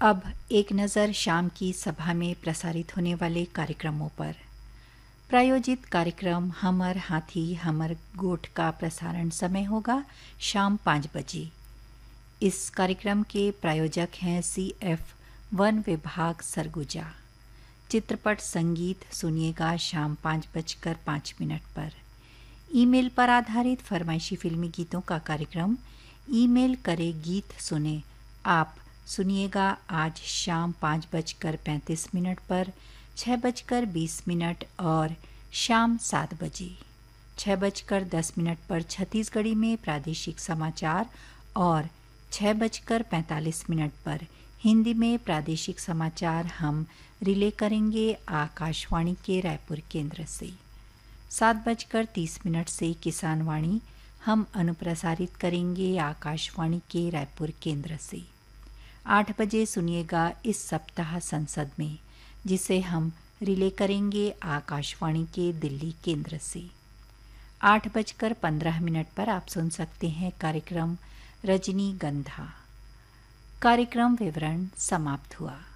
अब एक नज़र शाम की सभा में प्रसारित होने वाले कार्यक्रमों पर। प्रायोजित कार्यक्रम हमर हाथी हमर गोठ का प्रसारण समय होगा शाम 5 बजे। इस कार्यक्रम के प्रायोजक हैं CF वन विभाग सरगुजा। चित्रपट संगीत सुनिएगा शाम 5:05 पर। ईमेल पर आधारित फरमाइशी फिल्मी गीतों का कार्यक्रम ईमेल करे गीत सुने आप सुनिएगा आज शाम 5:35 पर, 6:20 और शाम 7 बजे। 6:10 पर छत्तीसगढ़ी में प्रादेशिक समाचार और 6:45 पर हिंदी में प्रादेशिक समाचार हम रिले करेंगे आकाशवाणी के रायपुर केंद्र से। 7:30 से किसान वाणी हम अनुप्रसारित करेंगे आकाशवाणी के रायपुर केंद्र से। 8 बजे सुनिएगा इस सप्ताह संसद में, जिसे हम रिले करेंगे आकाशवाणी के दिल्ली केंद्र से। 8:15 पर आप सुन सकते हैं कार्यक्रम रजनीगंधा। कार्यक्रम विवरण समाप्त हुआ।